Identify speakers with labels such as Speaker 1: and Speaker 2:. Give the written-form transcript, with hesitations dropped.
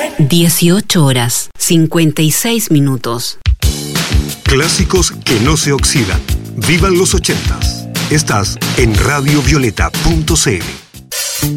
Speaker 1: 18 horas, 56 minutos.
Speaker 2: Clásicos que no se oxidan. Vivan los 80s. Estás en radiovioleta.cl.